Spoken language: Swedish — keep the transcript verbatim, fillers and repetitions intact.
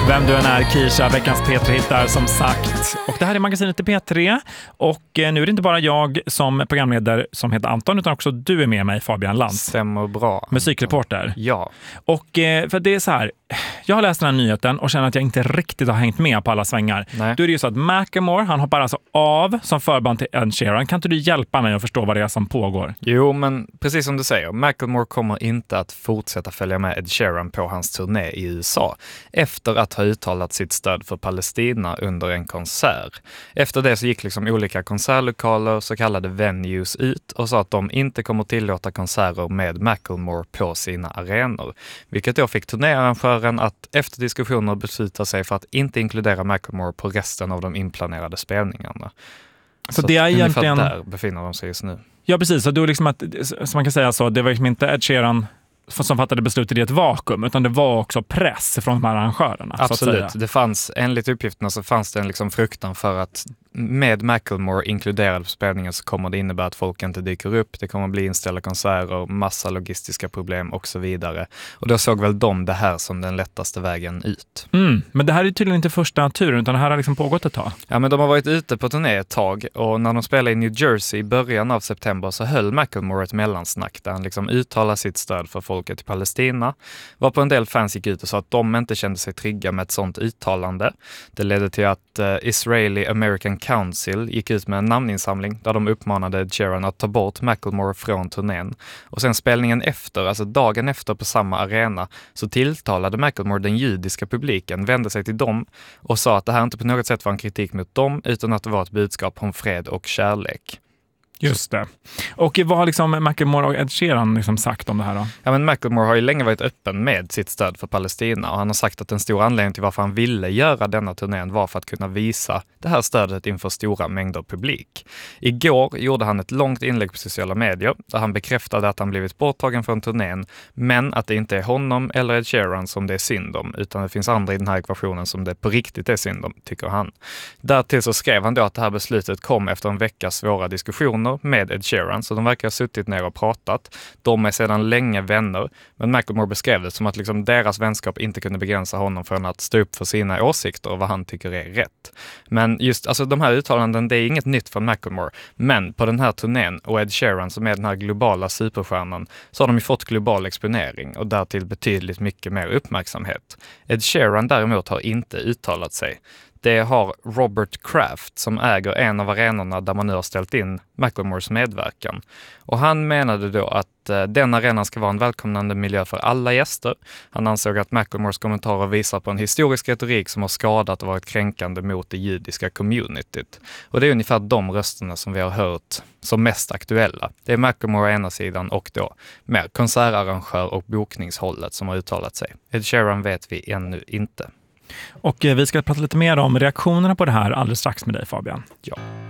Vem du än är, Kisha, veckans P tre-hittar som sagt. Och det här är magasinet i P tre. Och nu är det inte bara jag som programledare som heter Anton, utan också du är med mig, Fabian Lantz. Stämmer bra. Musikreporter. Ja. Och för det är så här, jag har läst den här nyheten och känner att jag inte riktigt har hängt med på alla svängar. Nej. Då är det ju så att Macklemore, han hoppar alltså av som förband till Ed Sheeran. Kan inte du hjälpa mig att förstå vad det är som pågår? Jo, men precis som du säger, Macklemore kommer inte att fortsätta följa med Ed Sheeran på hans turné i U S A efter att ha uttalat sitt stöd för Palestina under en konsert. Efter det så gick liksom olika konsertlokaler, så kallade venues, ut och sa att de inte kommer tillåta konserter med Macklemore på sina arenor. Vilket då fick turnéarrangören att efter diskussioner besluta sig för att inte inkludera Macklemore på resten av de inplanerade spelningarna. Så, så det är egentligen... där befinner de sig just nu. Ja, precis. Så det var liksom att, som man kan säga så, det var liksom inte Ed Sheeran som fattade beslutet i ett vakuum, utan det var också press från de här arrangörerna. Absolut. Så att säga. Det fanns, enligt uppgifterna så fanns det en liksom fruktan för att med Macklemore inkluderad på spelningen så kommer det innebära att folk inte dyker upp. Det kommer bli inställda konserter, massa logistiska problem och så vidare. Och då såg väl de det här som den lättaste vägen ut. Mm, men det här är tydligen inte första turen, utan det här har liksom pågått ett tag. Ja, men de har varit ute på turné ett tag och när de spelade i New Jersey i början av september så höll Macklemore ett mellansnack där han liksom uttalade sitt stöd för folket i Palestina. Var på en del fans gick ut och sa att de inte kände sig trygga med ett sånt uttalande. Det ledde till att uh, Israeli American Council gick ut med en namninsamling där de uppmanade Ed Sheeran att ta bort Macklemore från turnén. Och sen spelningen efter, alltså dagen efter på samma arena, så tilltalade Macklemore den judiska publiken, vände sig till dem och sa att det här inte på något sätt var en kritik mot dem utan att det var ett budskap om fred och kärlek. Just det. Och vad har liksom Macklemore och Ed Sheeran liksom sagt om det här då? Ja, men Macklemore har ju länge varit öppen med sitt stöd för Palestina och han har sagt att en stor anledning till varför han ville göra denna turnén var för att kunna visa det här stödet inför stora mängder publik. Igår gjorde han ett långt inlägg på sociala medier där han bekräftade att han blivit borttagen från turnén, men att det inte är honom eller Ed Sheeran som det är synd om, utan det finns andra i den här ekvationen som det på riktigt är synd om, tycker han. Därtill så skrev han då att det här beslutet kom efter en veckas svåra diskussioner med Ed Sheeran, så de verkar ha suttit ner och pratat. De är sedan länge vänner, men Macklemore beskrev det som att liksom deras vänskap inte kunde begränsa honom från att stå upp för sina åsikter och vad han tycker är rätt. Men just alltså, de här uttalanden, det är inget nytt från Macklemore, men på den här turnén och Ed Sheeran som är den här globala superstjärnan så har de ju fått global exponering och därtill betydligt mycket mer uppmärksamhet. Ed Sheeran däremot har inte uttalat sig. Det har Robert Kraft som äger en av arenorna där man nu har ställt in Macklemores medverkan. Och han menade då att eh, den arenan ska vara en välkomnande miljö för alla gäster. Han ansåg att Macklemores kommentarer visar på en historisk retorik som har skadat och varit kränkande mot det judiska communityt. Och det är ungefär de rösterna som vi har hört som mest aktuella. Det är Macklemore å ena sidan och då mer konsertarrangör och bokningshållet som har uttalat sig. Ed Sheeran vet vi ännu inte. Och vi ska prata lite mer om reaktionerna på det här alldeles strax med dig, Fabian. Ja.